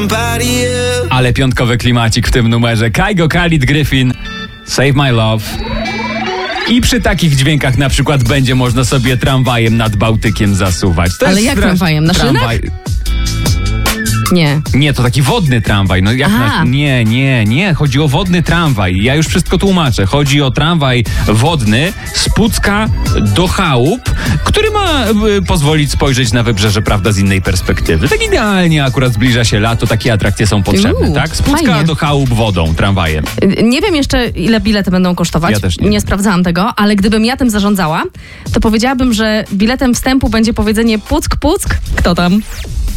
Ale piątkowy klimacik w tym numerze. Kygo, Khalid, Griffin, Save My Love. I przy takich dźwiękach na przykład będzie można sobie tramwajem nad Bałtykiem zasuwać. To Ale jest jak tramwajem? Na szynach? Nie. Nie, to taki wodny tramwaj. No jak Nie. Chodzi o wodny tramwaj. Ja już wszystko tłumaczę. Chodzi o tramwaj wodny z Pucka do Chałup, który ma pozwolić spojrzeć na wybrzeże, prawda, z innej perspektywy. Tak idealnie akurat zbliża się lato, takie atrakcje są potrzebne, tak? Z Pucka fajnie. do Chałup wodą, tramwajem. Nie wiem jeszcze, ile bilety będą kosztować. Ja też nie. Sprawdzałam tego, ale gdybym ja tym zarządzała, to powiedziałabym, że biletem wstępu będzie powiedzenie puck, puck, kto tam?